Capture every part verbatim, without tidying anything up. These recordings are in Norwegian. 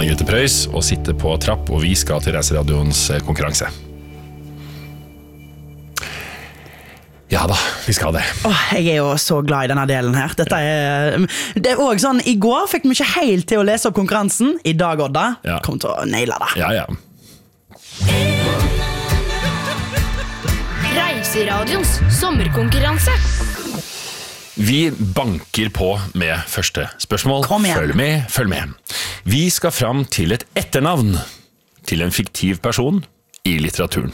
Anne Grete Preus og sitter på trapp, og vi skal til Reiseradioens konkurranse. Ja da, vi skal det. Åh, jeg er jo så glad i denne delen her. Dette er, det er også sånn, i går fikk vi ikke helt til å lese opp konkurransen. I dag, Odda, Ja. kom til å naile det. Ja, ja. Reiseradions sommerkonkurranse. Vi banker på med første spørsmål. Kom igjen. Følg med, følg med. Vi skal fram til et etternavn til en fiktiv person i litteraturen.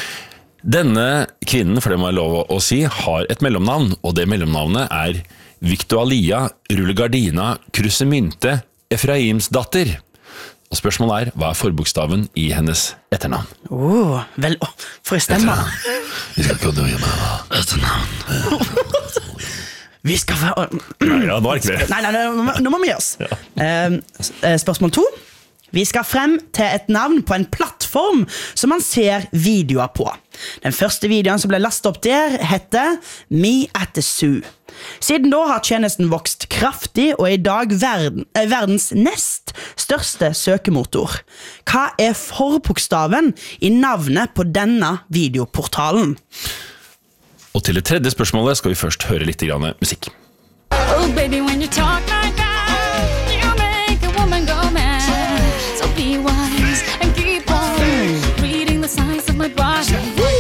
Denne kvinnen, for det må jeg lov å si, har et mellomnavn, og det mellomnavnet er Victoria Rullegardina Krusemynte Efraimsdatter. Og spørsmålet er, hva er forbokstaven i hennes etternavn? Åh, vel, åh, får jeg stemme da? Vi skal ikke døye med etternavn. Vi skal få... Ja, nå er det ikke det. Nei, nei, nei, nå må vi gjøre oss. Eh, Spørsmål to. Vi skal frem til et navn på en plattform som man ser videoer på. Den første videoen som ble lastet opp der heter Me at the Zoo. Siden da har tjenesten vokst kraftig og er i dag verden, eh, verdens nest største søkemotor. Hva er forbokstaven i navnet på denne videoportalen? Og til det tredje spørsmålet skal vi først høre litt grann musikk. Oh baby, when you talk like that, you make a woman go mad. So be wise and keep on reading the signs of my body.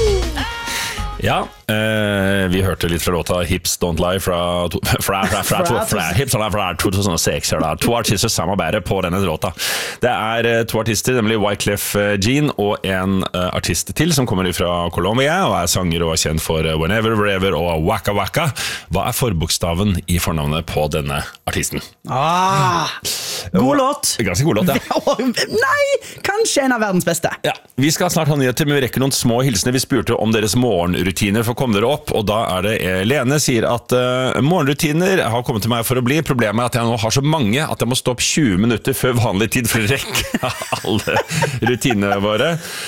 Ja, eh, vi hørte litt fra låta Hips Don't Lie fra, to, fra, fra, fra, fra, fra, Hips Don't Lie fra to tusen og seks. Da. To artister samarbeider på denne låta. Det er eh, to artister, nemlig Wyclef Jean og en eh, artist til som kommer fra Colombia og er sanger og er kjent for eh, Whenever, Wherever og Waka Waka. Hva er forbokstaven i fornavnet på denne artisten? Ah, god låt. Ganske god låt, ja. Åh, nei, kanskje en av verdens beste. Ja, vi skal snart ha nyheter, men vi rekker noen små hilsener. Vi spurte om deres morgenrutiner for å komme dere opp, og da er det Lene sier at uh, morgenrutiner har kommet til meg for å bli. Problemet er at jeg nå har så mange at jeg må stå opp tjue minutter før vanlig tid for å rekke alle rutinene våre.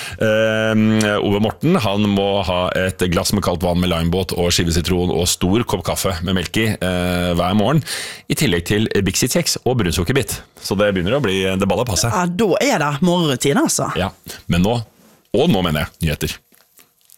Uh, Ove Morten, han må ha et glass med kaldt vann med limebåt og skivesitron og stor kopp kaffe med melk i uh, hver morgen, i tillegg til Bixi-kjeks og brunsukkerbit. Så det begynner å bli det baller passe. Ja, da er det morgenrutine, altså. Ja, men nå, og nå mener jeg, nyheter.